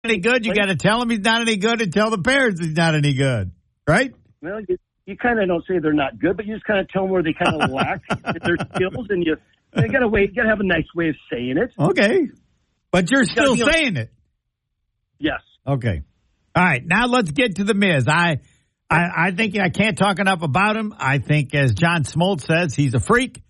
any good, you got to tell him he's not any good and tell the parents he's not any good, right? Well, you kind of don't say they're not good, but you just kind of tell them where they kind of lack their skills, and you got to have a nice way of saying it. Okay, but you're still saying it. Yes. Okay. All right. Now let's get to the Miz. I think I can't talk enough about him. I think, as John Smoltz says, he's a freak.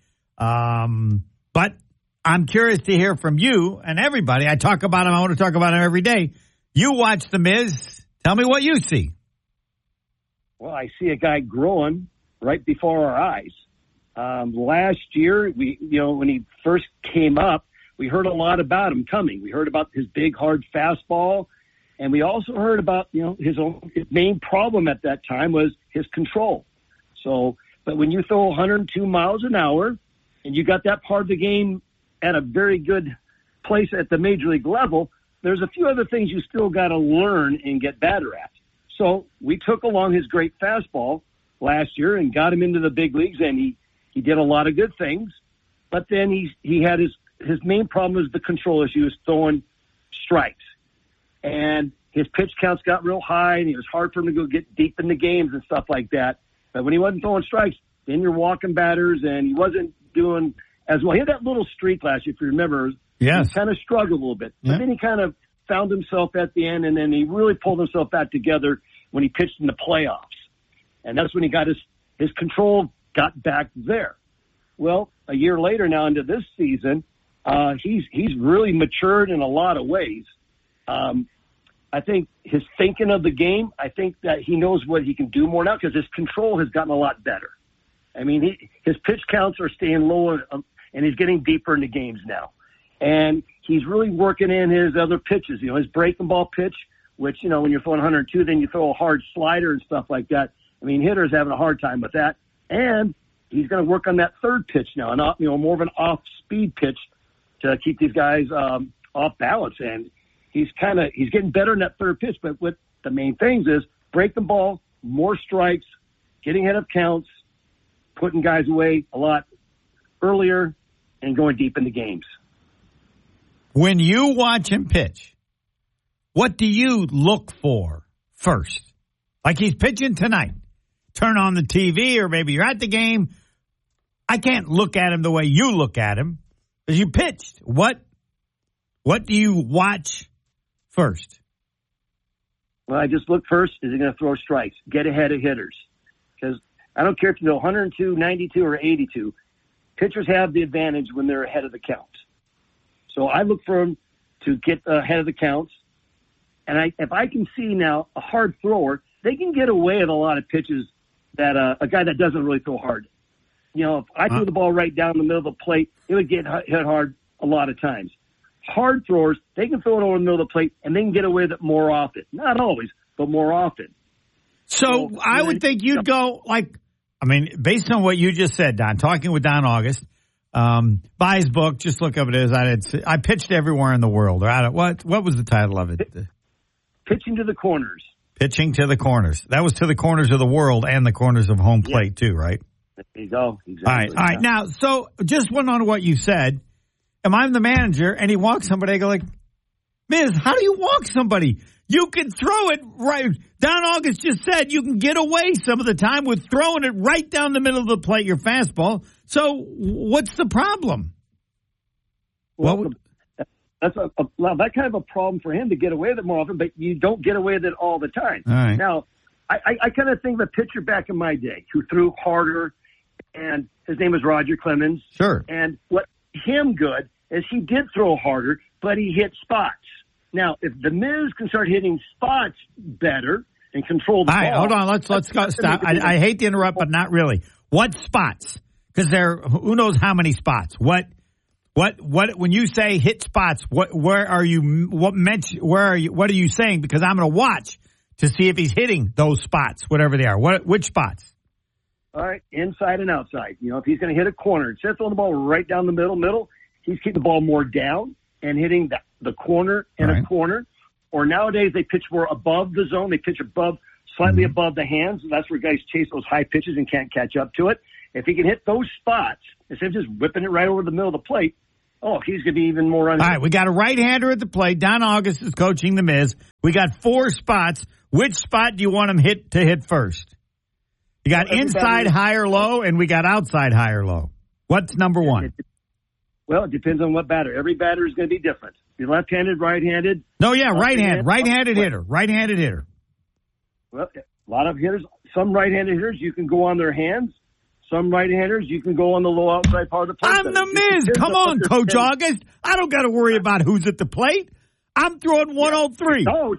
But I'm curious to hear from you and everybody. I talk about him. I want to talk about him every day. You watch the Miz. Tell me what you see. Well, I see a guy growing right before our eyes. Last year, when he first came up, we heard a lot about him coming. We heard about his big, hard fastball, and we also heard about his main problem at that time was his control. So, but when you throw 102 miles an hour, and you got that part of the game at a very good place at the major league level, there's a few other things you still got to learn and get better at. So we took along his great fastball last year and got him into the big leagues, and he did a lot of good things. But then he had his main problem was the control issue, was throwing strikes. And his pitch counts got real high, and it was hard for him to go get deep in the games and stuff like that. But when he wasn't throwing strikes, then you're walking batters, and he wasn't doing as well. He had that little streak last year, if you remember. Yes. He kind of struggled a little bit. Yeah. But then he kind of found himself at the end, and then he really pulled himself back together when he pitched in the playoffs. And that's when he got his control got back there. Well, a year later now into this season, he's really matured in a lot of ways. I think his thinking of the game, I think that he knows what he can do more now because his control has gotten a lot better. I mean, his pitch counts are staying low, and he's getting deeper into games now. And he's really working in his other pitches, his breaking ball pitch, which, when you're throwing 102, then you throw a hard slider and stuff like that. I mean, hitters having a hard time with that. And he's going to work on that third pitch now, more of an off-speed pitch to keep these guys off balance. And he's getting better in that third pitch. But what the main things is break the ball, more strikes, getting ahead of counts, putting guys away a lot earlier, and going deep into games. When you watch him pitch, what do you look for first? Like he's pitching tonight. Turn on the TV, or maybe you're at the game. I can't look at him the way you look at him because you pitched. What do you watch first? Well, I just look first. Is he going to throw strikes? Get ahead of hitters. Because I don't care if you know 102, 92, or 82. Pitchers have the advantage when they're ahead of the count. So I look for him to get ahead of the counts. And if I can see now a hard thrower, they can get away with a lot of pitches that a guy that doesn't really throw hard. If I threw the ball right down the middle of the plate, it would get hit hard a lot of times. Hard throwers, they can throw it over the middle of the plate, and they can get away with it more often. Not always, but more often. So I would think you'd go based on what you just said, Don, talking with Don August, buy his book, just look up it is. I pitched everywhere in the world. What was the title of it? Pitching to the corners. Pitching to the corners. That was to the corners of the world and the corners of home plate too, right? There you go. Exactly. All right. Now, so just one on what you said. Am I the manager and he walks somebody, I go like, Miz, how do you walk somebody? You can throw it right. Don August just said you can get away some of the time with throwing it right down the middle of the plate, your fastball. So what's the problem? Well, that's that kind of a problem for him to get away with it more often, but you don't get away with it all the time. All right. Now, I kind of think of a pitcher back in my day who threw harder, and his name was Roger Clemens. Sure. And what made him good is he did throw harder, but he hit spots. Now, if the Miz can start hitting spots better and control the ball. All right, hold on. Let's go. Stop. I hate to interrupt, but not really. What spots? Because who knows how many spots? What? When you say hit spots, where are you? What are you saying? Because I'm going to watch to see if he's hitting those spots, whatever they are. Which spots? All right, inside and outside. If he's going to hit a corner, instead of throwing the ball right down the middle, he's keeping the ball more down and hitting the corner and a corner. Or nowadays they pitch more above the zone. They pitch slightly above the hands. That's where guys chase those high pitches and can't catch up to it. If he can hit those spots, instead of just whipping it right over the middle of the plate, Oh, he's going to be even more All right, we got a right-hander at the plate. Don August is coaching the Miz. We got 4 spots. Which spot do you want him to hit first? You got inside, high, or low, and we got outside, high, or low. What's number 1? Well, it depends on what batter. Every batter is going to be different. You're left-handed, right-handed. No, yeah, right-handed. Right-handed hitter. Right-handed hitter. Well, a lot of hitters, some right-handed hitters, you can go on their hands. Some right-handers, you can go on the low outside part of the plate. I'm the Miz. Come on, Coach August. I don't got to worry about who's at the plate. I'm throwing 103. Don't.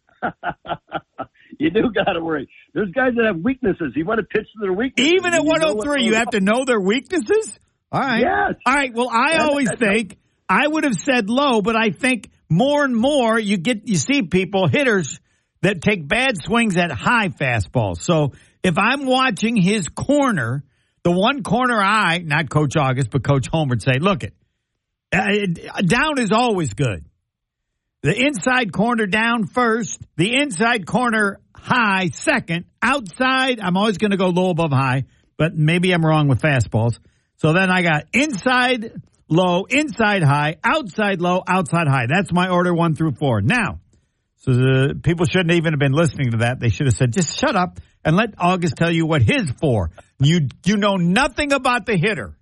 You do got to worry. There's guys that have weaknesses. You want to pitch to their weaknesses. Even at 103, you have to know their weaknesses? All right. Yes. All right. Well, I always think I would have said low, but I think more and more you see people, hitters, that take bad swings at high fastballs. So if I'm watching his corner, the one corner not Coach August, but Coach Homer would say, look, down is always good. The inside corner down first, the inside corner high second, outside, I'm always going to go low above high, but maybe I'm wrong with fastballs. So then I got inside low, inside high, outside low, outside high. That's my order 1 through 4. Now, so the people shouldn't even have been listening to that. They should have said, just shut up and let August tell you what his 4. You know nothing about the hitter.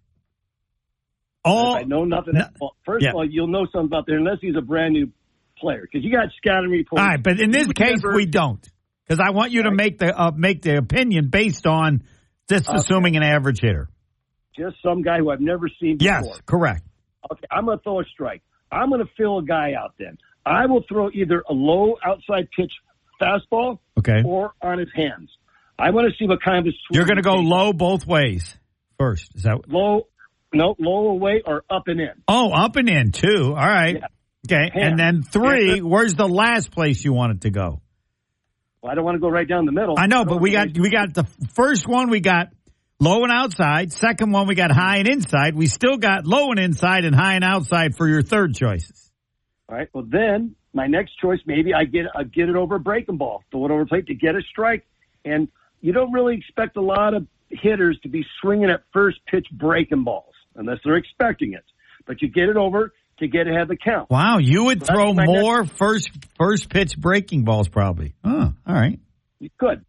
I know nothing. First of all, you'll know something about there unless he's a brand new player, because you got scouting reports. All right, but in this case, we don't, because I want you to make the opinion based on just assuming an average hitter. Just some guy who I've never seen before. Yes, correct. Okay, I'm going to throw a strike. I'm going to fill a guy out then. I will throw either a low outside pitch fastball or on his hands. I want to see what kind of a swing. You're going to go low both ways first. Is that low? No, low away or up and in. Oh, up and in too. All right. Yeah. Okay, and then 3, where's the last place you want it to go? Well, I don't want to go right down the middle. I know, but we got the first one, we got low and outside. Second one, we got high and inside. We still got low and inside and high and outside for your third choices. All right, well then, my next choice, maybe I get it over a breaking ball, throw it over plate to get a strike. And you don't really expect a lot of hitters to be swinging at first pitch breaking balls, unless they're expecting it. But you get it over to get ahead of the count. Wow, you would throw more first pitch breaking balls probably. Oh, all right. You could.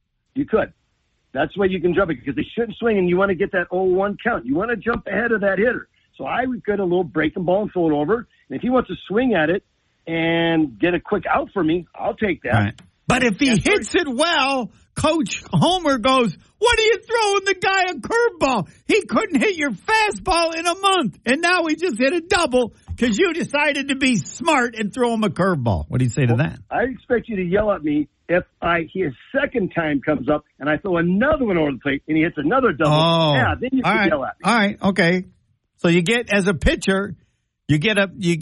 That's the way you can jump it, because they shouldn't swing, and you want to get that 0-1 count. You want to jump ahead of that hitter. So I would get a little breaking ball and throw it over. And if he wants to swing at it and get a quick out for me, I'll take that. Right. But if he hits it well, Coach Homer goes, what are you throwing the guy a curveball? He couldn't hit your fastball in a month, and now he just hit a double because you decided to be smart and throw him a curveball. What do you say to that? I expect you to yell at me if his second time comes up and I throw another one over the plate and he hits another double. Oh, yeah, then you can yell at me. All right, okay. So you get, as a pitcher, you get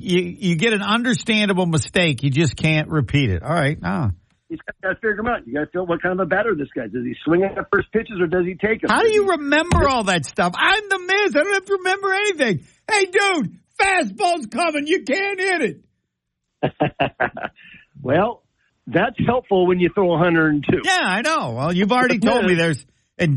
an understandable mistake. You just can't repeat it. All right. You got to figure him out. You got to feel what kind of a batter this guy is. Does he swing at first pitches or does he take them? How do you remember all that stuff? I'm the Miz. I don't have to remember anything. Hey, dude, fastball's coming. You can't hit it. Well, that's helpful when you throw 102. Yeah, I know. Well, you've already told me there's and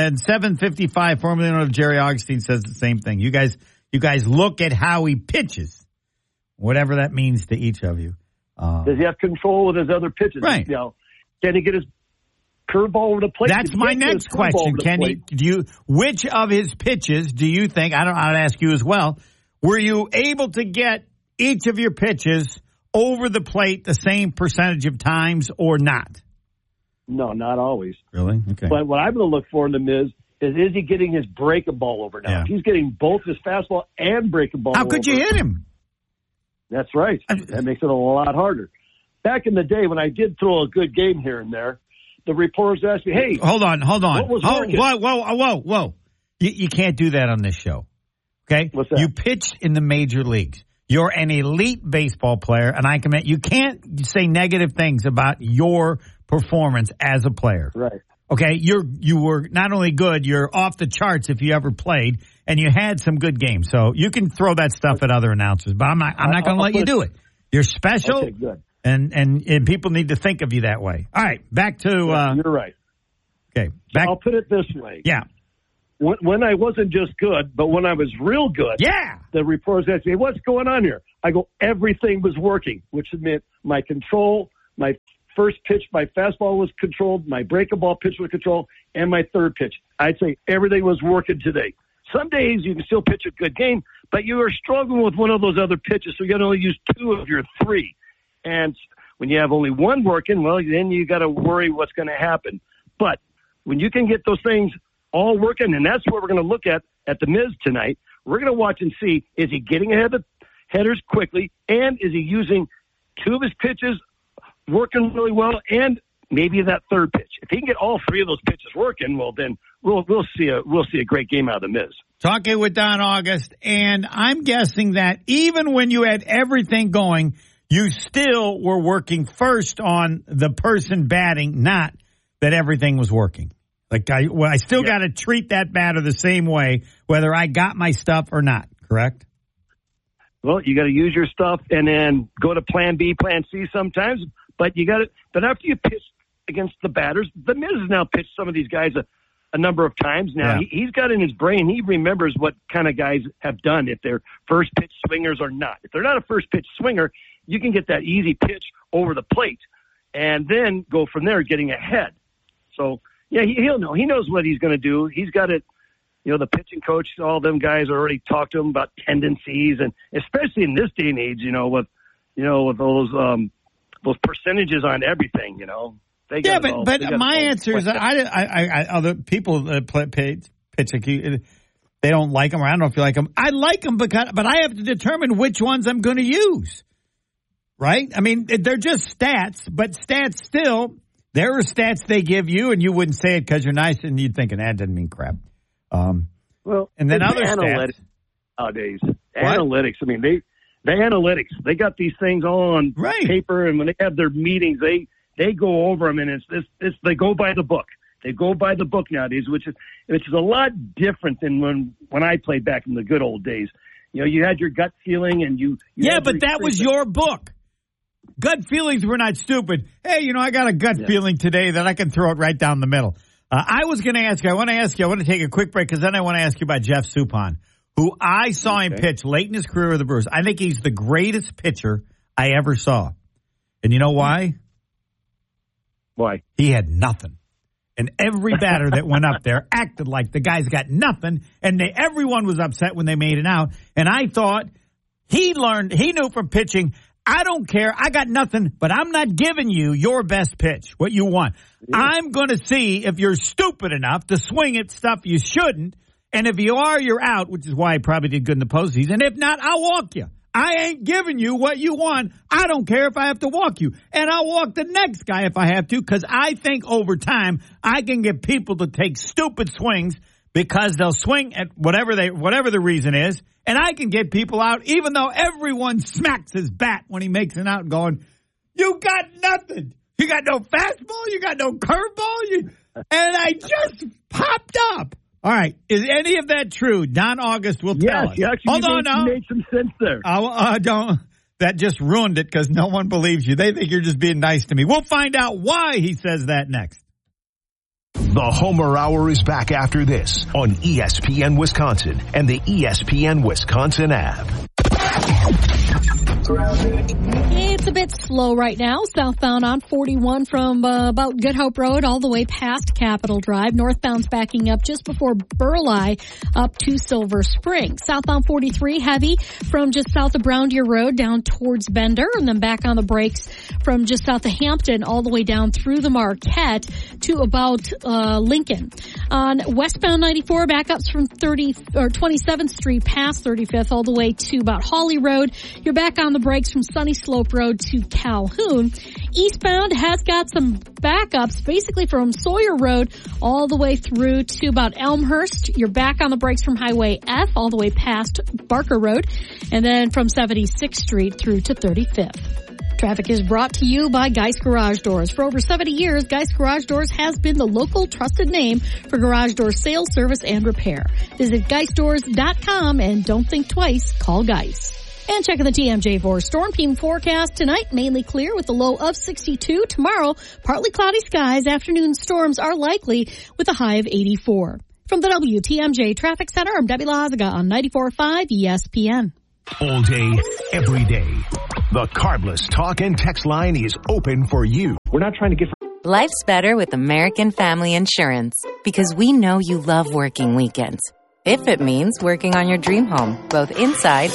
755 formerly known as Jerry Augustine says the same thing. You guys look at how he pitches, whatever that means to each of you. Does he have control with his other pitches? Right. You know, can he get his curveball over the plate? That's my next question. Which of his pitches do you think, I'd ask you as well, were you able to get each of your pitches over the plate the same percentage of times or not? No, not always. Really? Okay. But what I'm going to look for in the Miz is he getting his breaking ball over now? Yeah. If he's getting both his fastball and breaking ball over. How could you hit him? That's right. That makes it a lot harder. Back in the day when I did throw a good game here and there, the reporters asked me, hey. Hold on. What was working? Whoa. You can't do that on this show. Okay? What's that? You pitched in the major leagues. You're an elite baseball player, and I commend you. Can't say negative things about your performance as a player. Right. Okay? You were not only good, you're off the charts if you ever played. And you had some good games, so you can throw that stuff at other announcers. But I'm not going to let you do it. You're special, okay, good. And people need to think of you that way. All right, back to. You're right. Okay, back. So I'll put it this way. Yeah. when I wasn't just good, but when I was real good, the reporters asked me, what's going on here? I go, everything was working, which meant my control, my first pitch, my fastball was controlled, my breaking ball pitch was controlled, and my third pitch. I'd say everything was working today. Some days you can still pitch a good game, but you are struggling with one of those other pitches, so you got to only use 2 of your 3. And when you have only one working, well, then you got to worry what's going to happen. But when you can get those things all working, and that's what we're going to look at the Miz tonight. We're going to watch and see, is he getting ahead of headers quickly, and is he using 2 of his pitches working really well, and maybe that third pitch. If he can get all 3 of those pitches working, well, then we'll see a great game out of the Miz. Talking with Don August, and I'm guessing that even when you had everything going, you still were working first on the person batting, not that everything was working. Like I still got to treat that batter the same way, whether I got my stuff or not, correct? Well, you got to use your stuff and then go to plan B, plan C sometimes, but but after you pitch against the batters, the Miz has now pitched some of these guys a number of times now. Yeah. He's got in his brain, he remembers what kind of guys have done, if they're first pitch swingers or not. If they're not a first pitch swinger, you can get that easy pitch over the plate and then go from there getting ahead. So, yeah, he'll know. He knows what he's going to do. He's got it. You know, the pitching coach, all them guys already talked to him about tendencies, and especially in this day and age, with those percentages on everything, They got but my answer is I other people that pitch, they don't like them, or I don't know if you like them. I like them but I have to determine which ones I'm going to use. Right? I mean, they're just stats, but stats still, there are stats they give you, and you wouldn't say it because you're nice, and you'd think that doesn't mean crap. Well, and then other analytics stats. Nowadays. Analytics. I mean, the analytics. They got these things all on paper, and when they have their meetings, they go over them, and they go by the book. They go by the book nowadays, which is a lot different than when I played back in the good old days. You had your gut feeling, and you but that was your book. Gut feelings were not stupid. Hey, I got a gut feeling today that I can throw it right down the middle. I was going to ask you, I want to take a quick break because then I want to ask you about Jeff Suppan, who I saw him pitch late in his career with the Brewers. I think he's the greatest pitcher I ever saw. And you know why? Why? He had nothing. And every batter that went up there acted like the guy's got nothing, and everyone was upset when they made it out. And I thought he knew from pitching, I don't care. I got nothing, but I'm not giving you your best pitch, what you want. Yeah. I'm going to see if you're stupid enough to swing at stuff you shouldn't. And if you are, you're out, which is why he probably did good in the postseason. If not, I'll walk you. I ain't giving you what you want. I don't care if I have to walk you. And I'll walk the next guy if I have to, because I think over time I can get people to take stupid swings because they'll swing at whatever the reason is. And I can get people out, even though everyone smacks his bat when he makes it out, going, you got nothing. You got no fastball. You got no curveball. And I just popped up. All right. Is any of that true? Don August will tell us. Yes, you made some sense there. That just ruined it because no one believes you. They think you're just being nice to me. We'll find out why he says that next. The Homer Hour is back after this on ESPN Wisconsin and the ESPN Wisconsin app. It's a bit slow right now. Southbound on 41 from about Good Hope Road all the way past Capitol Drive. Northbound's backing up just before Burleigh up to Silver Spring. Southbound 43 heavy from just south of Brown Deer Road down towards Bender, and then back on the brakes from just south of Hampton all the way down through the Marquette to about Lincoln. On westbound 94, backups from 27th Street past 35th all the way to about Hawley Road. You're back on the brakes from Sunny Slope Road to Calhoun. Eastbound has got some backups basically from Sawyer Road all the way through to about Elmhurst. You're back on the brakes from Highway F all the way past Barker Road, and then from 76th Street through to 35th. Traffic is brought to you by Geist Garage Doors. For over 70 years, Geist Garage Doors has been the local trusted name for garage door sales, service, and repair. Visit GeistDoors.com and don't think twice, call Geist. And checking the TMJ4 storm team forecast tonight, mainly clear with a low of 62. Tomorrow, partly cloudy skies. Afternoon storms are likely with a high of 84. From the WTMJ Traffic Center, I'm Debbie Lazaga on 94.5 ESPN. All day, every day. The Carbless Talk and Text line is open for you. We're not trying to get... Life's better with American Family Insurance because we know you love working weekends. If it means working on your dream home, both inside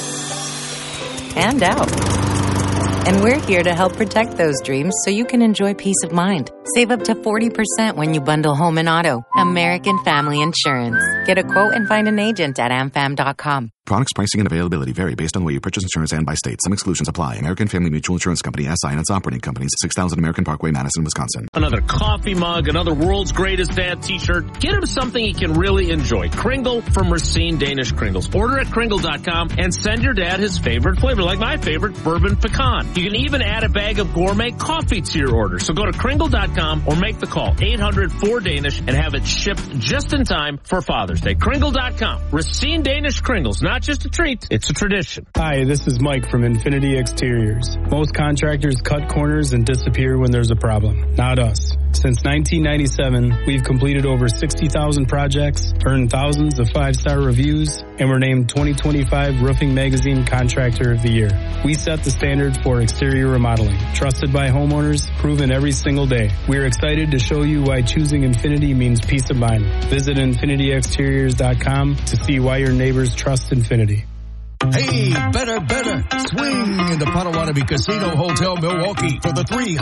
and out. And we're here to help protect those dreams so you can enjoy peace of mind. Save up to 40% when you bundle home and auto. American Family Insurance. Get a quote and find an agent at amfam.com. Products, pricing, and availability vary based on the way you purchase insurance and by state. Some exclusions apply. American Family Mutual Insurance Company, SI, and its operating companies, 6000 American Parkway, Madison, Wisconsin. Another coffee mug, another World's Greatest Dad t-shirt. Get him something he can really enjoy. Kringle from Racine Danish Kringles. Order at Kringle.com and send your dad his favorite flavor, like my favorite, bourbon pecan. You can even add a bag of gourmet coffee to your order. So go to Kringle.com or make the call, 800-4DANISH, and have it shipped just in time for Father's Day. Kringle.com. Racine Danish Kringles. Not just a treat, it's a tradition. Hi, this is Mike from Infinity Exteriors. Most contractors cut corners and disappear when there's a problem. Not us. Since 1997, we've completed over 60,000 projects, earned thousands of 5-star reviews, and were named 2025 Roofing Magazine Contractor of the Year. We set the standard for exterior remodeling. Trusted by homeowners, proven every single day. We're excited to show you why choosing Infinity means peace of mind. Visit infinityexteriors.com to see why your neighbors trust Infinity. Hey, better. Swing into Potawatomi Casino Hotel Milwaukee for the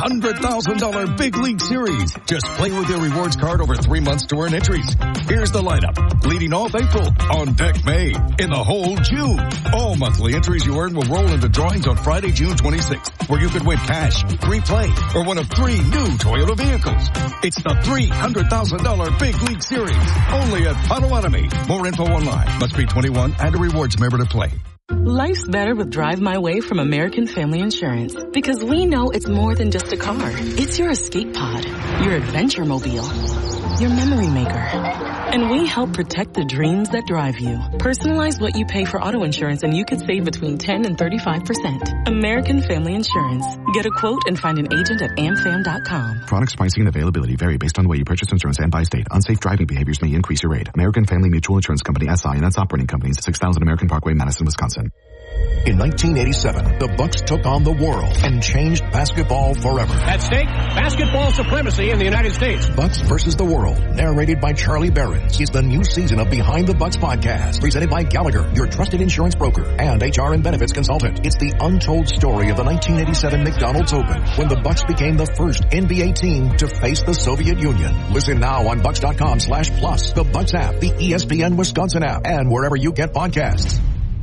$300,000 Big League Series. Just play with your rewards card over 3 months to earn entries. Here's the lineup. Leading off April, on deck May, in the hole June. All monthly entries you earn will roll into drawings on Friday, June 26th, where you could win cash, free play, or one of 3 new Toyota vehicles. It's the $300,000 Big League Series, only at Potawatomi. More info online. Must be 21 and a rewards member to play. Life's better with Drive My Way from American Family Insurance. Because we know it's more than just a car. It's your escape pod, your adventure mobile, your memory maker. And we help protect the dreams that drive you. Personalize what you pay for auto insurance and you could save between 10 and 35%. American Family Insurance. Get a quote and find an agent at amfam.com. Products, pricing, and availability vary based on the way you purchase insurance and by state. Unsafe driving behaviors may increase your rate. American Family Mutual Insurance Company, SI, and its operating companies, 6000 American Parkway, Madison, Wisconsin. In 1987, the Bucks took on the world and changed basketball forever. At stake, basketball supremacy in the United States. Bucks versus the World, narrated by Charlie Behrens, is the new season of Behind the Bucks podcast, presented by Gallagher, your trusted insurance broker and HR and benefits consultant. It's the untold story of the 1987 McDonald's Open, when the Bucks became the first NBA team to face the Soviet Union. Listen now on Bucks.com/plus, the Bucks app, the ESPN Wisconsin app, and wherever you get podcasts.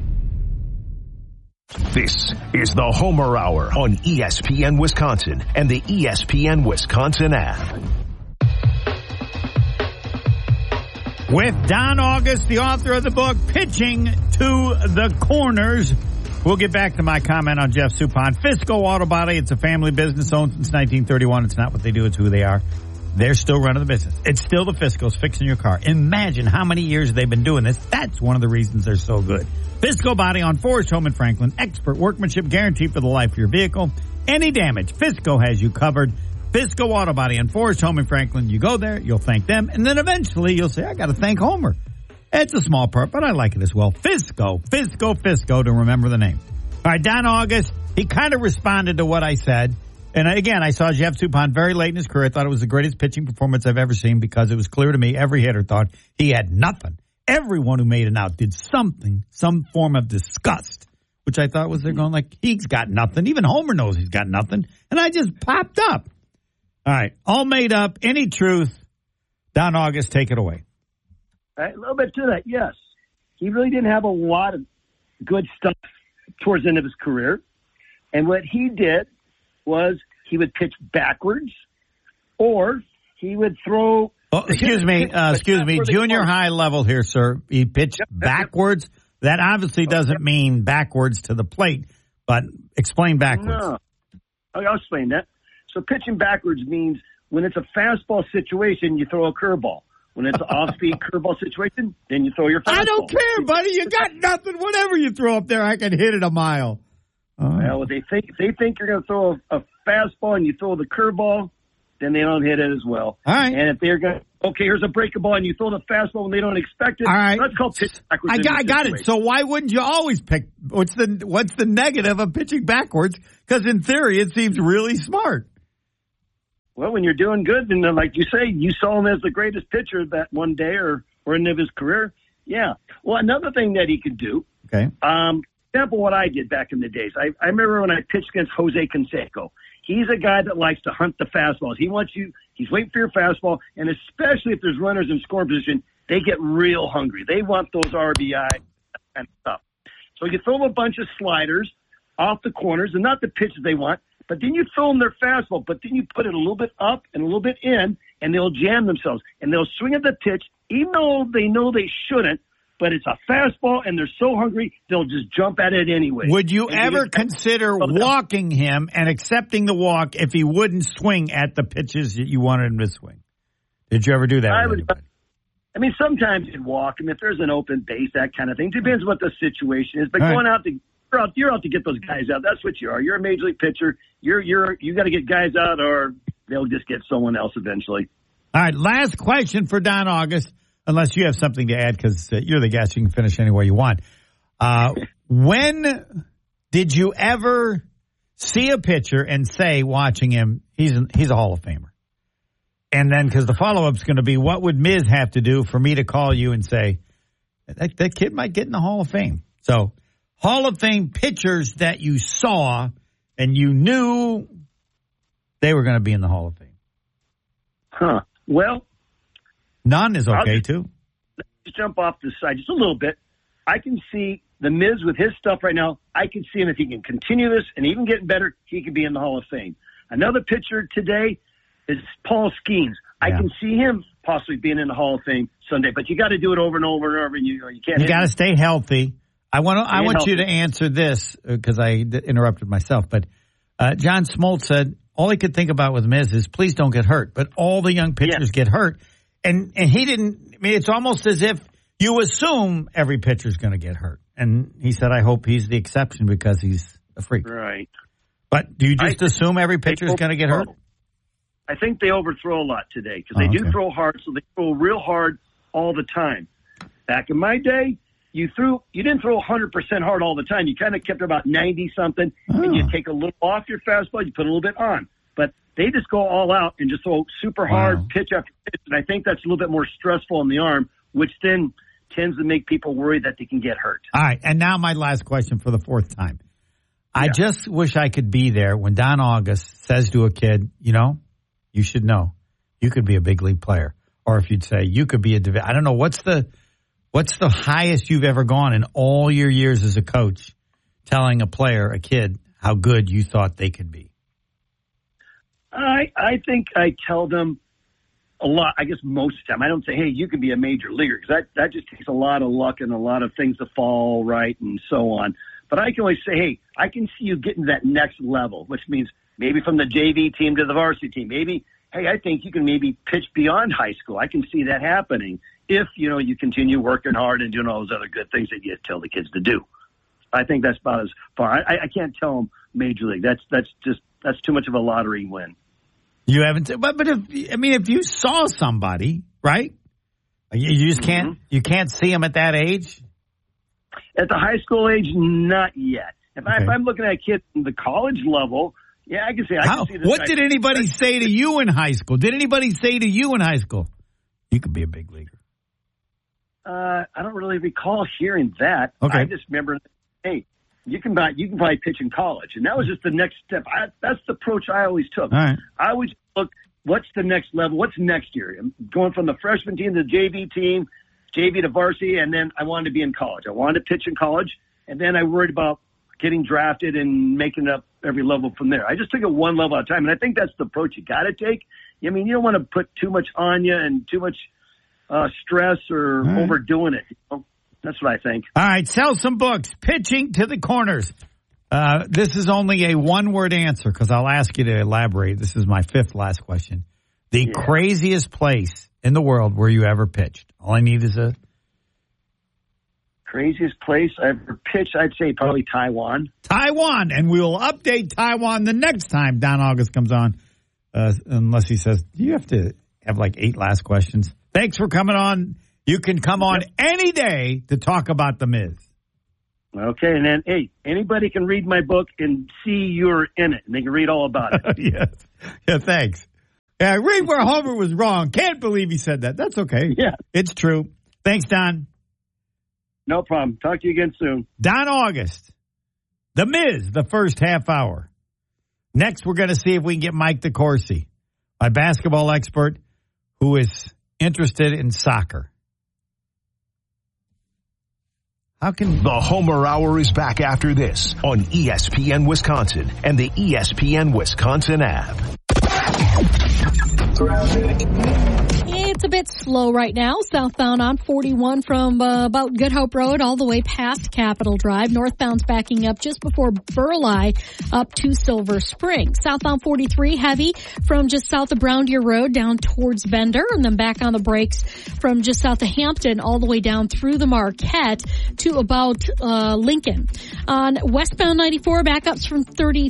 This is the Homer Hour on ESPN Wisconsin and the ESPN Wisconsin app. With Don August, the author of the book, Pitching to the Corners. We'll get back to my comment on Jeff Suppan. Fisco Auto Body, it's a family business owned since 1931. It's not what they do, it's who they are. They're still running the business. It's still the Fiscos fixing your car. Imagine how many years they've been doing this. That's one of the reasons they're so good. Fisco Body on Forest Home in Franklin. Expert workmanship guaranteed for the life of your vehicle. Any damage, Fisco has you covered. Fisco Auto Body on Forest Home in Franklin. You go there, you'll thank them, and then eventually you'll say, I got to thank Homer. It's a small part, but I like it as well. Fisco to remember the name. All right, Don August, he kind of responded to what I said. And again, I saw Jeff Suppan very late in his career. I thought it was the greatest pitching performance I've ever seen because it was clear to me every hitter thought he had nothing. Everyone who made it out did something, some form of disgust, which I thought was they're going like, he's got nothing. Even Homer knows he's got nothing. And I just popped up. All right, all made up, any truth. Don August, take it away. A little bit to that, yes. He really didn't have a lot of good stuff towards the end of his career. And what he did was he would pitch backwards or he would throw... Oh, excuse me, junior high level here, sir. He pitched backwards. That obviously doesn't mean backwards to the plate, but explain backwards. No, I'll explain that. So pitching backwards means when it's a fastball situation, you throw a curveball. When it's an off-speed curveball situation, then you throw your fastball. I don't care, buddy. You got nothing. Whatever you throw up there, I can hit it a mile. Well, they think you're going to throw a fastball and you throw the curveball, then they don't hit it as well. All right. And if they're going Okay, here's a breaking ball, and you throw the fastball when they don't expect it. All right. That's called pitch backwards. I got it. So why wouldn't you always pick? What's the negative of pitching backwards? Because in theory, it seems really smart. Well, when you're doing good, and like you say, you saw him as the greatest pitcher that one day or end of his career. Yeah. Well, another thing that he could do. Okay. Example, what I did back in the days. I remember when I pitched against Jose Canseco. He's a guy that likes to hunt the fastballs. He's waiting for your fastball, and especially if there's runners in scoring position, they get real hungry. They want those RBI and stuff. So you throw them a bunch of sliders off the corners, and not the pitches they want, but then you throw them their fastball, but then you put it a little bit up and a little bit in, and they'll jam themselves, and they'll swing at the pitch, even though they know they shouldn't, but it's a fastball, and they're so hungry, they'll just jump at it anyway. Would you ever consider walking him and accepting the walk if he wouldn't swing at the pitches that you wanted him to swing? Did you ever do that? I mean, sometimes you'd walk him if there's an open base, that kind of thing. Depends what the situation is. But going out to you're out to get those guys out. That's what you are. You're a major league pitcher. You got to get guys out, or they'll just get someone else eventually. All right, last question for Don August. Unless you have something to add, because you're the guest, you can finish any way you want. When did you ever see a pitcher and say, watching him, he's a Hall of Famer? And then, because the follow-up's going to be, what would Miz have to do for me to call you and say, that kid might get in the Hall of Fame? So, Hall of Fame pitchers that you saw and you knew they were going to be in the Hall of Fame. Huh. Well, none is okay, too. Just jump off the side just a little bit. I can see the Miz with his stuff right now. I can see him if he can continue this and even getting better, he could be in the Hall of Fame. Another pitcher today is Paul Skeens. Yeah. I can see him possibly being in the Hall of Fame someday, but you got to do it over and over and over. And you can't. You got to stay healthy. I want you to answer this because I interrupted myself. But John Smoltz said all he could think about with Miz is please don't get hurt. But all the young pitchers get hurt. And he didn't, I mean, it's almost as if you assume every pitcher's going to get hurt. And he said, I hope he's the exception because he's a freak. Right. But do you just assume every pitcher's going to get hurt? I think they overthrow a lot today because they do throw hard, so they throw real hard all the time. Back in my day, you didn't throw 100% hard all the time. You kind of kept about 90-something, and you take a little off your fastball, you put a little bit on. But they just go all out and just throw super hard pitch after pitch. And I think that's a little bit more stressful on the arm, which then tends to make people worry that they can get hurt. All right. And now my last question for the fourth time. I just wish I could be there when Don August says to a kid, you should know you could be a big league player. Or if you'd say you could be I don't know, what's the highest you've ever gone in all your years as a coach telling a kid, how good you thought they could be? I think I tell them a lot. I guess most of the time I don't say, hey, you can be a major leaguer, because that just takes a lot of luck and a lot of things to fall right and so on. But I can always say, hey, I can see you getting to that next level, which means maybe from the JV team to the varsity team. Maybe, hey, I think you can maybe pitch beyond high school. I can see that happening if, you continue working hard and doing all those other good things that you tell the kids to do. I think that's about as far. I can't tell them major league. That's too much of a lottery win. You haven't, but if you saw somebody, right? You just can't. You can't see them at that age. At the high school age, not yet. If I'm looking at a kid in the college level, yeah, I can see. I can see this. What did anybody say to you in high school? Did anybody say to you in high school, you could be a big leaguer? I don't really recall hearing that. Okay. I just remember, hey, you can probably pitch in college, and that was just the next step. That's the approach I always took. All right. I always look, what's the next level? What's next year? I'm going from the freshman team to the JV team, JV to varsity, and then I wanted to be in college. I wanted to pitch in college, and then I worried about getting drafted and making it up every level from there. I just took it one level at a time, and I think that's the approach you got to take. I mean, you don't want to put too much on you and too much stress or overdoing it. That's what I think. All right, sell some books. Pitching to the Corners. This is only a one-word answer because I'll ask you to elaborate. This is my fifth last question. The craziest place in the world where you ever pitched. All I need is a... Craziest place I ever pitched, I'd say probably Taiwan. Taiwan, and we'll update Taiwan the next time Don August comes on, unless he says, do you have to have like 8 last questions. Thanks for coming on. You can come on any day to talk about The Miz. Okay, and then, hey, anybody can read my book and see you're in it, and they can read all about it. Yes. Yeah, thanks. Yeah, read where Homer was wrong. Can't believe he said that. That's okay. Yeah. It's true. Thanks, Don. No problem. Talk to you again soon. Don August. The Miz, the first half hour. Next, we're going to see if we can get Mike DeCourcy, my basketball expert who is interested in soccer. How can The Homer Hour is back after this on ESPN Wisconsin and the ESPN Wisconsin app. It's a bit slow right now. Southbound on 41 from about Good Hope Road all the way past Capitol Drive. Northbound's backing up just before Burleigh up to Silver Spring. Southbound 43 heavy from just south of Brown Deer Road down towards Bender, and then back on the brakes from just south of Hampton all the way down through the Marquette to about Lincoln. On westbound 94, backups from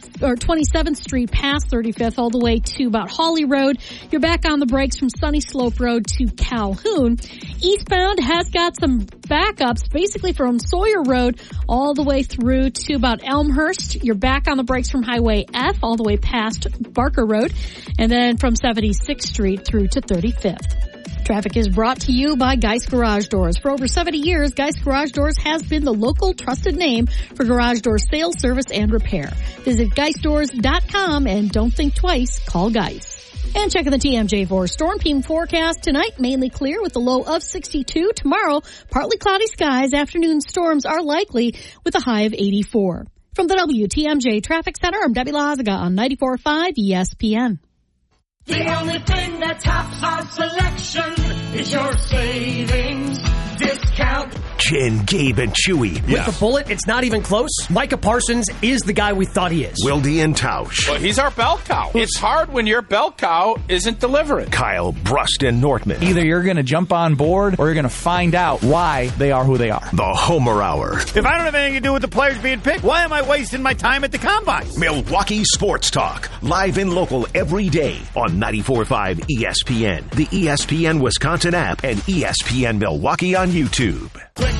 27th Street past 35th all the way to about Hawley Road. You're back on the brakes from Sunny Slope Road to Calhoun. Eastbound has got some backups basically from Sawyer Road all the way through to about Elmhurst. You're back on the brakes from Highway F all the way past Barker Road, and then from 76th Street through to 35th. Traffic is brought to you by Geist Garage Doors. For over 70 years, Geist Garage Doors has been the local trusted name for garage door sales, service, and repair. Visit GeistDoors.com and don't think twice, call Geist. And checking the TMJ4 storm team forecast tonight, mainly clear with a low of 62. Tomorrow, partly cloudy skies. Afternoon storms are likely with a high of 84. From the WTMJ Traffic Center, I'm Debbie Lazaga on 94.5 ESPN. The only thing that tops our selection is your savings discount. Jen, Gabe, and Chewy. With the bullet, it's not even close. Micah Parsons is the guy we thought he is. Wildy and Tausch. Well, he's our bell cow. It's hard when your bell cow isn't delivering. Kyle, Brust, and Nortman. Either you're going to jump on board or you're going to find out why they are who they are. The Homer Hour. If I don't have anything to do with the players being picked, why am I wasting my time at the Combine? Milwaukee Sports Talk. Live and local every day on 94.5 ESPN, the ESPN Wisconsin app, and ESPN Milwaukee on YouTube.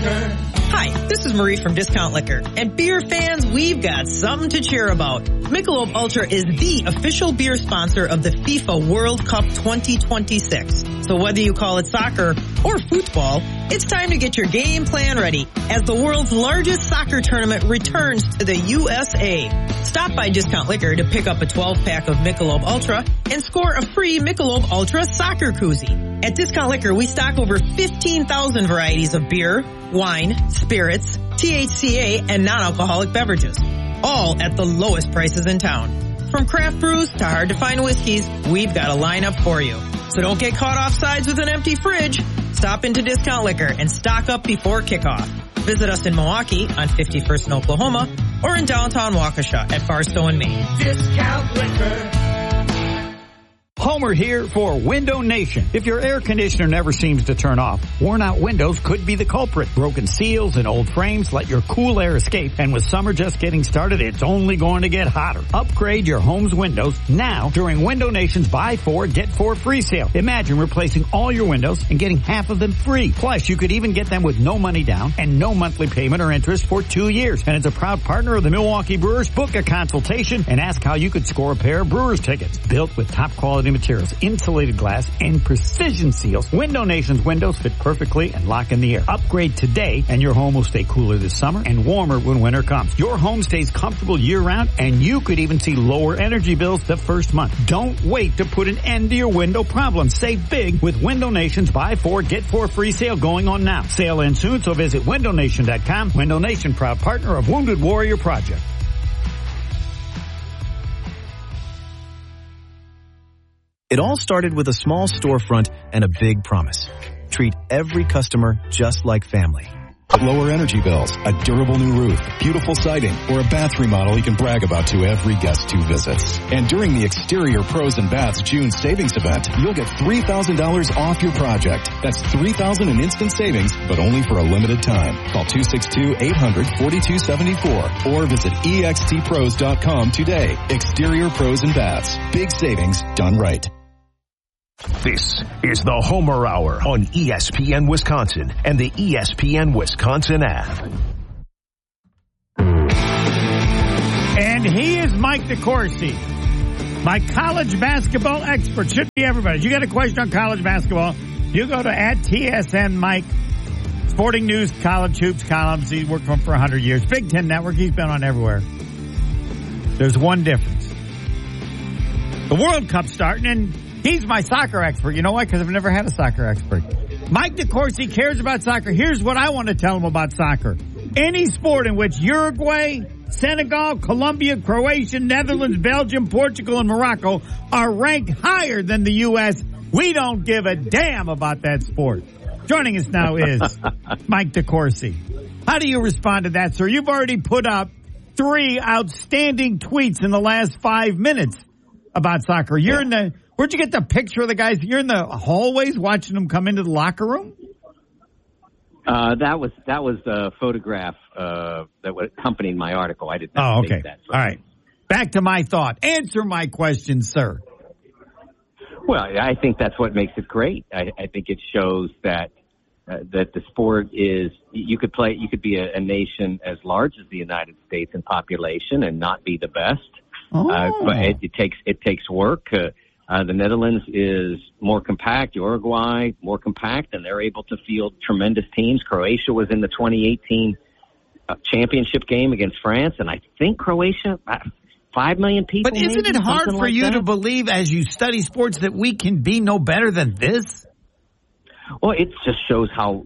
Hi, this is Marie from Discount Liquor. And beer fans, we've got something to cheer about. Michelob Ultra is the official beer sponsor of the FIFA World Cup 2026. So whether you call it soccer or football, it's time to get your game plan ready as the world's largest soccer tournament returns to the USA. Stop by Discount Liquor to pick up a 12-pack of Michelob Ultra and score a free Michelob Ultra soccer koozie. At Discount Liquor, we stock over 15,000 varieties of beer, wine, spirits, THCA, and non-alcoholic beverages, all at the lowest prices in town. From craft brews to hard-to-find whiskeys, we've got a lineup for you. So don't get caught off sides with an empty fridge. Stop into Discount Liquor and stock up before kickoff. Visit us in Milwaukee on 51st in Oklahoma or in downtown Waukesha at Barstow and Maine. Discount Liquor. Homer here for Window Nation. If your air conditioner never seems to turn off, worn out windows could be the culprit. Broken seals and old frames let your cool air escape. And with summer just getting started, it's only going to get hotter. Upgrade your home's windows now during Window Nation's Buy 4, Get 4 free sale. Imagine replacing all your windows and getting half of them free. Plus, you could even get them with no money down and no monthly payment or interest for 2 years. And it's a proud partner of the Milwaukee Brewers. Book a consultation and ask how you could score a pair of Brewers tickets. Built with top quality materials, insulated glass, and precision seals, Window Nation's windows fit perfectly and lock in the air. Upgrade today and your home will stay cooler this summer and warmer when winter comes. Your home stays comfortable year-round and you could even see lower energy bills the first month. Don't wait to put an end to your window problem. Save big with Window Nation's Buy 4, Get 4 free sale going on now. Sale ends soon, so visit windownation.com. Window Nation, proud partner of Wounded Warrior Project. It all started with a small storefront and a big promise. Treat every customer just like family. Lower energy bills, a durable new roof, beautiful siding, or a bath remodel you can brag about to every guest who visits. And during the Exterior Pros and Baths June Savings Event, you'll get $3,000 off your project. That's $3,000 in instant savings, but only for a limited time. Call 262-800-4274 or visit extpros.com today. Exterior Pros and Baths. Big savings done right. This is the Homer Hour on ESPN Wisconsin and the ESPN Wisconsin app. And he is Mike DeCourcy, my college basketball expert. Should be everybody. If you got a question on college basketball, you go to @TSN Mike. Sporting News, college hoops columns. He's worked for him for 100 years. Big Ten Network. He's been on everywhere. There's one difference. The World Cup's starting, and he's my soccer expert. You know why? Because I've never had a soccer expert. Mike DeCourcy cares about soccer. Here's what I want to tell him about soccer. Any sport in which Uruguay, Senegal, Colombia, Croatia, Netherlands, Belgium, Portugal, and Morocco are ranked higher than the U.S., we don't give a damn about that sport. Joining us now is Mike DeCourcy. How do you respond to that, sir? You've already put up 3 outstanding tweets in the last 5 minutes about soccer. You're in the, where'd you get the picture of the guys? You're in the hallways watching them come into the locker room? That was a photograph that accompanied my article. I did not take that. All right. Back to my thought. Answer my question, sir. Well, I think that's what makes it great. I think it shows that the sport is, you could be a nation as large as the United States in population and not be the best. But it takes work. The Netherlands is more compact, Uruguay more compact, and they're able to field tremendous teams. Croatia was in the 2018 championship game against France, and I think Croatia, 5 million people. But isn't it hard for you to believe, as you study sports, that we can be no better than this? Well, it just shows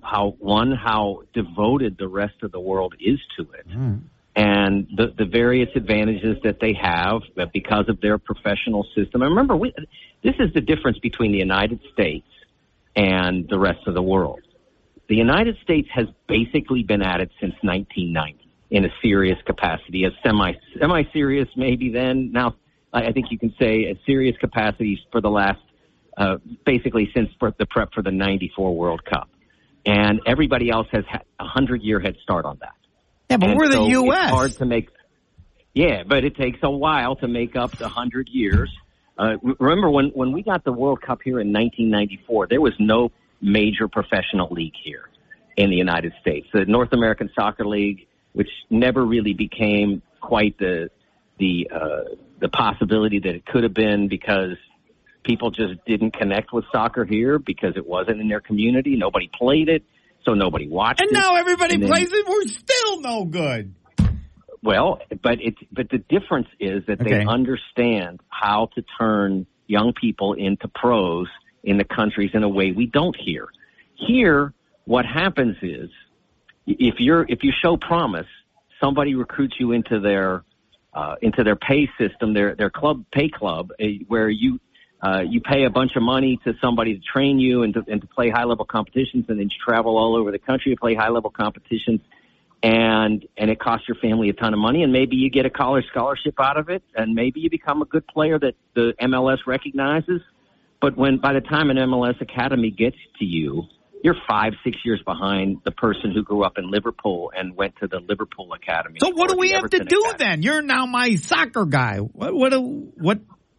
how devoted the rest of the world is to it. And the various advantages that they have because of their professional system. And remember, this is the difference between the United States and the rest of the world. The United States has basically been at it since 1990 in a serious capacity, a semi-serious maybe then. Now, I think you can say a serious capacity for the last, basically since the prep for the 94 World Cup. And everybody else has had a 100-year head start on that. Yeah, but we're the U.S. It's hard to make. Yeah, but it takes a while to make up the 100 years. Remember when we got the World Cup here in 1994, there was no major professional league here in the United States. The North American Soccer League, which never really became quite the possibility that it could have been because people just didn't connect with soccer here because it wasn't in their community. Nobody played it. So nobody watched it. And now everybody plays it. We're still no good. Well, but the difference is that they understand how to turn young people into pros in the countries in a way we don't here. Here, what happens is if you show promise, somebody recruits you into their pay system, their pay club, where you pay a bunch of money to somebody to train you and to play high-level competitions, and then you travel all over the country to play high-level competitions, and it costs your family a ton of money, and maybe you get a college scholarship out of it, and maybe you become a good player that the MLS recognizes. But by the time an MLS academy gets to you, you're 5-6 years behind the person who grew up in Liverpool and went to the Liverpool Academy. So what do we have to do then? You're now my soccer guy. What?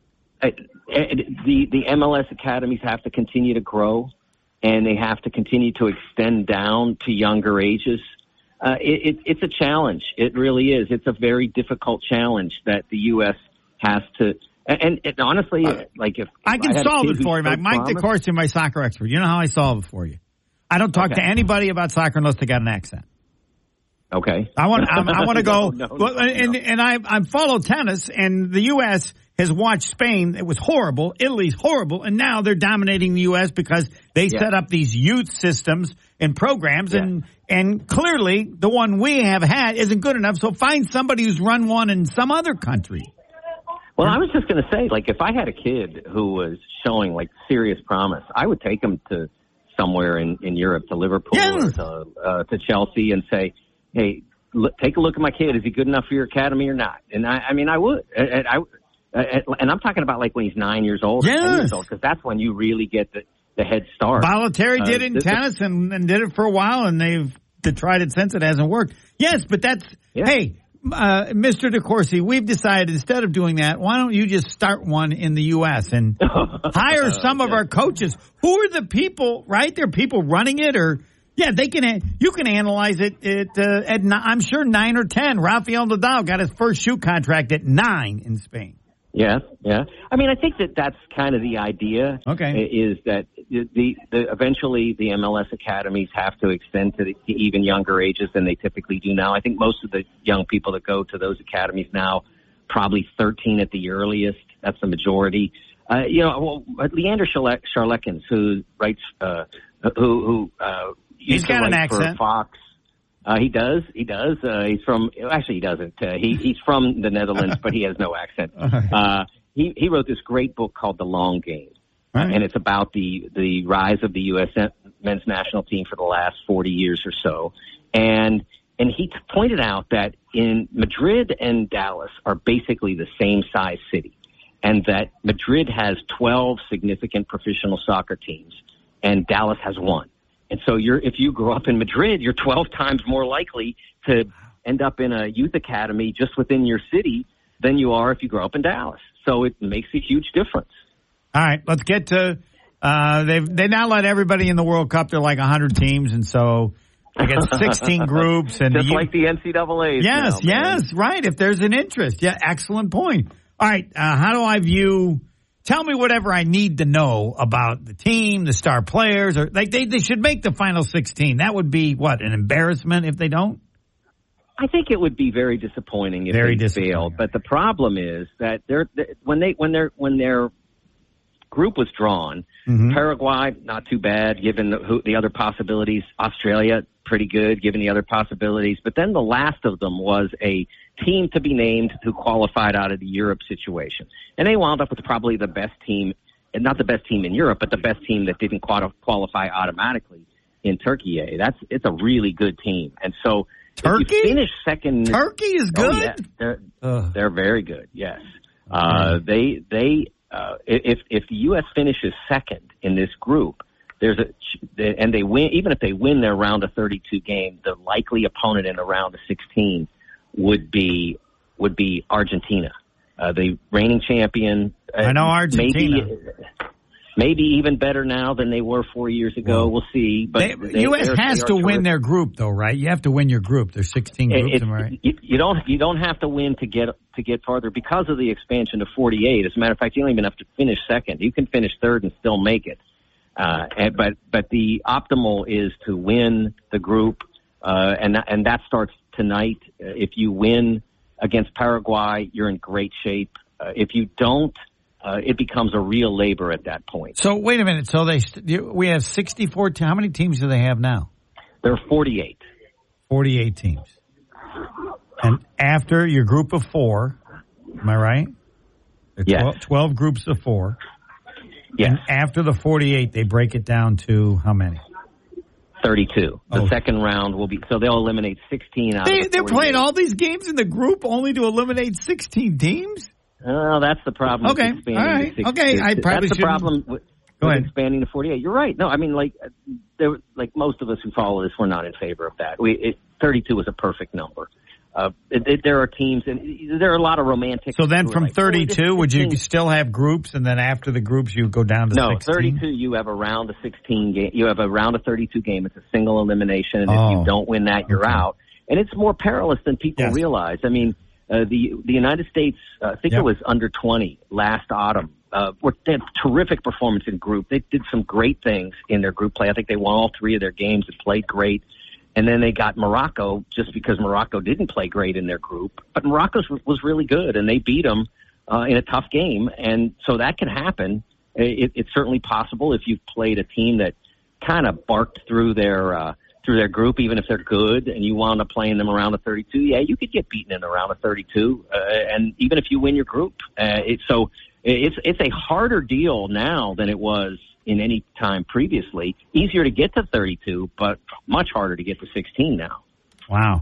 The MLS academies have to continue to grow, and they have to continue to extend down to younger ages. It's a challenge. It really is. It's a very difficult challenge that the U.S. has to. And honestly, like if I can solve it for you, Mike DeCourcy, my soccer expert. You know how I solve it for you. I don't talk to anybody about soccer unless they got an accent. Okay. I want to go, no. I follow tennis, and the U.S. has watched Spain. It was horrible. Italy's horrible, and now they're dominating the U.S. because they set up these youth systems and programs, and clearly the one we have had isn't good enough. So find somebody who's run one in some other country. Well, I was just going to say, like, if I had a kid who was showing like serious promise, I would take him to somewhere in Europe, to Liverpool or to Chelsea, and say, hey, take a look at my kid. Is he good enough for your academy or not? And I mean, I would. And I'm talking about like when he's 9 years old, 10 years old, because that's when you really get the head start. Balotelli did it in tennis and did it for a while, and they've tried it since. It hasn't worked. Yes, but that's, hey, Mr. DeCourcy, we've decided instead of doing that, why don't you just start one in the U.S. and hire some of our coaches? Who are the people, right? There are people running it, or they can. You can analyze it at I'm sure 9 or 10. Rafael Nadal got his first shoe contract at 9 in Spain. Yeah. I mean, I think that's kind of the idea. Okay, is that the eventually the MLS academies have to extend to even younger ages than they typically do now. I think most of the young people that go to those academies now, probably 13 at the earliest. That's the majority. Leander Charlekins, who writes, he's got an accent. For Fox. He does. He's from. Actually, he doesn't. He's from the Netherlands, but he has no accent. He wrote this great book called The Long Game, and it's about the rise of the U.S. men's national team for the last 40 years or so. And he pointed out that in Madrid and Dallas are basically the same size city, and that Madrid has 12 significant professional soccer teams, and Dallas has 1. And so if you grow up in Madrid, you're 12 times more likely to end up in a youth academy just within your city than you are if you grow up in Dallas. So it makes a huge difference. All right, let's get to they now let everybody in the World Cup. They're like 100 teams, and so they get 16 groups. And just like the NCAA. Yes, right, if there's an interest. Yeah, excellent point. All right, how do I view... Tell me whatever I need to know about the team, the star players, or they should make the final 16. That would be an embarrassment if they don't? I think it would be very disappointing if they failed. But the problem is that when their group was drawn, Paraguay not too bad given the other possibilities. Australia pretty good given the other possibilities. But then the last of them was a team to be named who qualified out of the Europe situation. And they wound up with probably the best team, and not the best team in Europe, but the best team that didn't qualify automatically in Turkey. It's a really good team. And so Turkey? If you finish second. Turkey is good? They're very good, yes. If the U.S. finishes second in this group, and they win, even if they win their round of 32 game, the likely opponent in the round of 16 would be Argentina, the reigning champion. I know Argentina. Maybe even better now than they were 4 years ago. We'll see. But U.S. has to win their group, though, right? You have to win your group. There's 16 groups, am I right? You don't have to win to get farther because of the expansion to 48. As a matter of fact, you don't even have to finish second. You can finish third and still make it. But the optimal is to win the group, and that starts tonight. If you win against Paraguay, you're in great shape. If you don't, it becomes a real labor at that point. So wait a minute. So we have 64. How many teams do they have now? There are 48. 48 teams. And after your group of 4, am I right? Yes. 12 groups of 4. Yes. And after the 48, they break it down to how many? 32. The second round will be, so they'll eliminate 16 out of the 48. They're playing all these games in the group only to eliminate 16 teams? Oh, that's the problem. Okay, with expanding all right. To 16. Okay, I probably That's the problem with expanding to 48. You're right. No, I mean, like most of us who follow this, we're not in favor of that. 32 is a perfect number. There are teams, and there are a lot of romantic. So then from 32, would you still have groups, and then after the groups, you go down to 16? No, 32, you have a round of 16 game. You have a round of 32 game. It's a single elimination, and if you don't win that, you're out. And it's more perilous than people realize. I mean, the United States, I think it was under 20 last autumn. They had terrific performance in group. They did some great things in their group play. I think they won all 3 of their games and played great. And then they got Morocco just because Morocco didn't play great in their group. But Morocco was really good, and they beat them in a tough game. And so that can happen. It's certainly possible if you've played a team that kind of barked through their group, even if they're good, and you wound up playing them around a 32. Yeah, you could get beaten in the round of 32, and even if you win your group. It's a harder deal now than it was in any time previously. Easier to get to 32, but much harder to get to 16 now. Wow.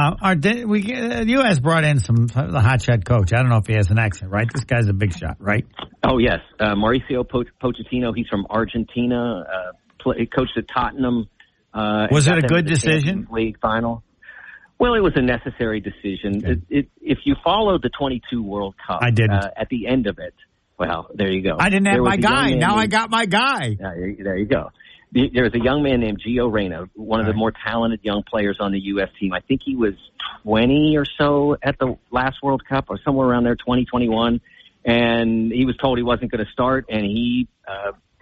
The U.S. brought in the hotshot coach. I don't know if he has an accent, right? This guy's a big shot, right? Oh, yes. Mauricio Pochettino, he's from Argentina, coached at Tottenham. Was it a good decision? League final. Well, it was a necessary decision. Okay. If you followed the 22 World Cup, I didn't. At the end of it, well, there you go. I didn't have my guy. Now I got my guy. There you go. There was a young man named Gio Reyna, one of the more talented young players on the U.S. team. I think he was 20 or so at the last World Cup, or somewhere around there, 2021. And he was told he wasn't going to start, and he